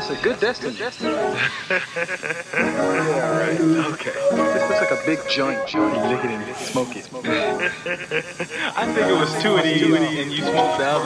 That's a good destiny. Yeah, right. Okay. This looks like a big joint. You lick it and smoke it. I think it was two of these, and you smoked the other